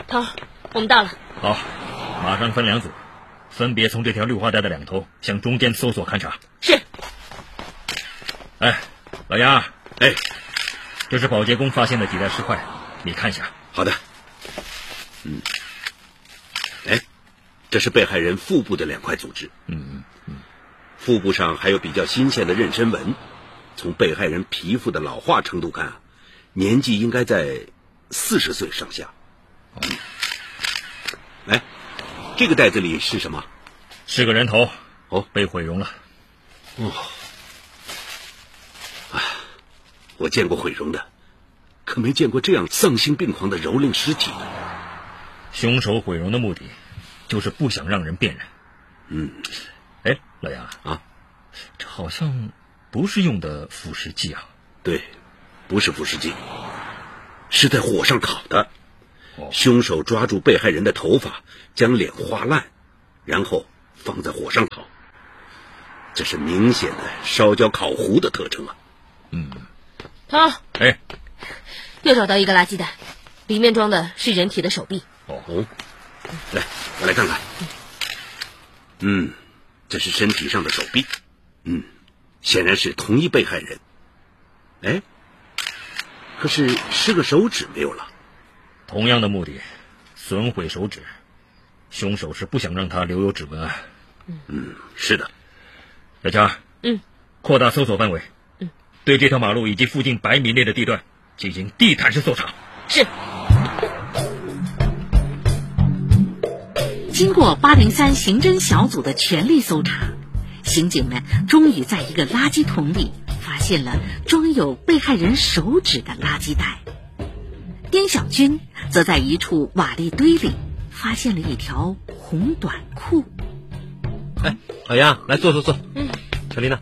头，我们到了。 好，马上分两组，分别从这条绿化带的两头向中间搜索勘察。 是。 哎，老杨，哎，这是保洁工发现的几袋尸块，你看一下。 好的。哎，这是被害人腹部的2块组织。腹部上还有比较新鲜的妊娠纹，从被害人皮肤的老化程度看啊，年纪应该在40岁上下。哎，这个袋子里是什么？ 是个人头。 哦， 被毁容了。 我见过毁容的，可没见过这样丧心病狂的蹂躏尸体的。 凶手毁容的目的就是不想让人辨认。哎，老杨啊， 这好像不是用的腐蚀剂啊。 对，不是腐蚀剂，是在火上烤的。凶手抓住被害人的头发，将脸划烂，然后放在火上烤。这是明显的烧焦烤糊的特征啊。 头， 哎， 又找到一个垃圾袋，里面装的是人体的手臂。 来，我来看看。这是身体上的手臂。显然是同一被害人。哎，可是失个手指没有了。 同样的目的，损毁手指，凶手是不想让他留有指纹啊。 是的。 小强，扩大搜索范围，对这条马路以及附近100米内的地段进行地毯式搜查。 是。 经过803刑侦小组的全力搜查，刑警们终于在一个垃圾桶里发现了装有被害人手指的垃圾袋。丁小军则在一处瓦砾堆里发现了一条红短裤。 哎，老杨，来坐。小丽呢？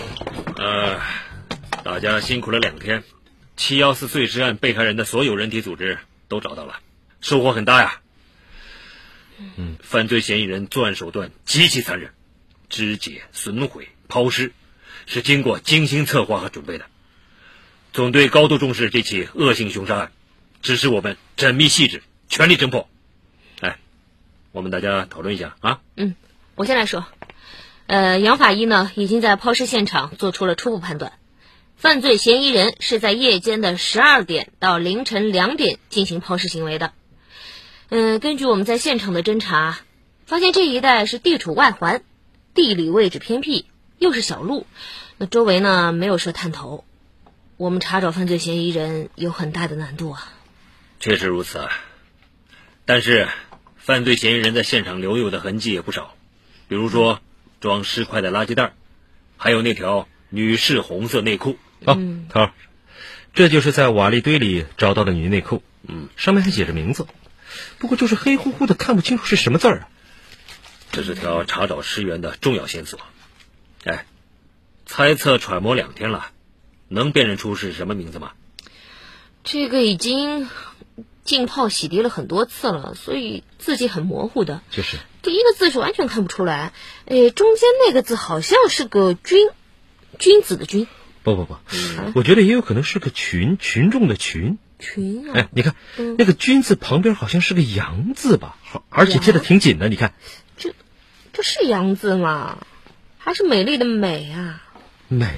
大家辛苦了2天，714碎尸案被害人的所有人体组织都找到了，收获很大呀。犯罪嫌疑人作案手段极其残忍，肢解、损毁、抛尸，是经过精心策划和准备的。总队高度重视这起恶性凶杀案，指示我们缜密细致，全力侦破。哎，我们大家讨论一下啊。 我先来说。杨法医呢已经在抛尸现场做出了初步判断，犯罪嫌疑人是在夜间的12点到凌晨2点进行抛尸行为的。根据我们在现场的侦查，发现这一带是地处外环，地理位置偏僻，又是小路，那周围呢没有设探头，我们查找犯罪嫌疑人有很大的难度啊。 确实如此啊，但是犯罪嫌疑人在现场留有的痕迹也不少，比如说装尸块的垃圾袋，还有那条女士红色内裤。 头，这就是在瓦砾堆里找到的女内裤。上面还写着名字，不过就是黑乎乎的，看不清楚是什么字儿啊。 这是条查找尸源的重要线索。哎，猜测揣摩2天了，能辨认出是什么名字吗？ 这个已经浸泡洗涤了很多次了，所以字迹很模糊的。 就是第一个字是完全看不出来，中间那个字好像是个君子的君。 不，我觉得也有可能是个群众的群群啊。 哎，你看，那个君字旁边好像是个阳字吧，而且贴得挺紧的，你看。 这是阳字吗？还是美丽的美啊？ 美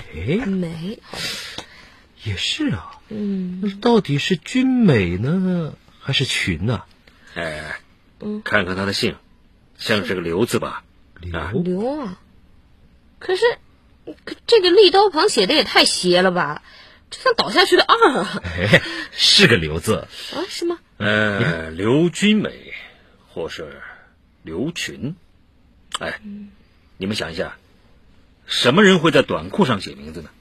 也是啊。那到底是君美呢还是群呢？ 看看他的姓，像是个刘字吧。 刘啊，可这个立刀旁写的也太斜了吧，这像倒下去的2啊。 是个刘字啊？是吗？ 刘君美或是刘群。你们想一下，什么人会在短裤上写名字呢？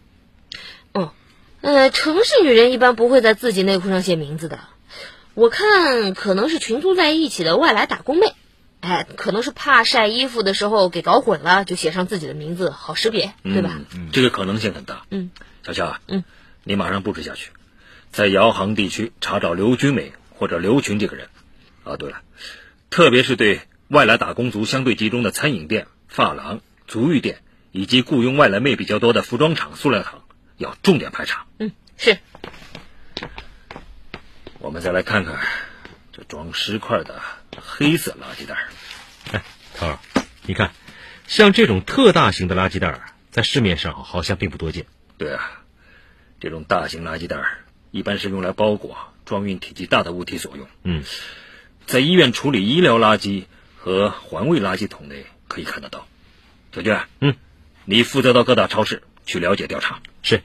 城市女人一般不会在自己内裤上写名字的，我看可能是群租在一起的外来打工妹，可能是怕晒衣服的时候给搞混了，就写上自己的名字好识别，对吧？ 这个可能性很大。小乔啊，你马上布置下去，在姚杭地区查找刘君美或者刘群这个人。对了，特别是对外来打工族相对集中的餐饮店、发廊、足浴店以及雇佣外来妹比较多的服装厂、塑料厂要重点排查。 是。 我们再来看看这装尸块的黑色垃圾袋。 哎，头儿，你看，像这种特大型的垃圾袋在市面上好像并不多见。 对啊，这种大型垃圾袋一般是用来包裹、装运体积大的物体所用。在医院处理医疗垃圾和环卫垃圾桶内可以看得到。小娟，你负责到各大超市去了解调查。 是。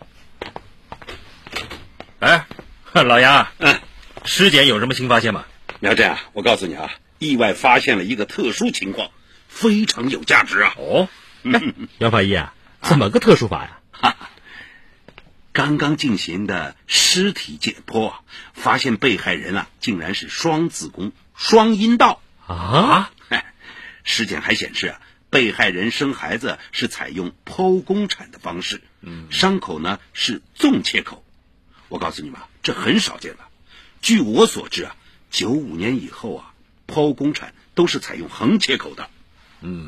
哎，老杨，尸检有什么新发现吗？ 苗振啊，我告诉你啊，意外发现了一个特殊情况，非常有价值啊。 哦， 杨法医啊，怎么个特殊法呀？ 刚刚进行的尸体解剖啊，发现被害人啊竟然是双子宫、双阴道啊！ 尸检还显示啊，被害人生孩子是采用剖宫产的方式，伤口呢是纵切口。我告诉你们，这很少见的。据我所知啊，95年以后啊，剖宫产都是采用横切口的。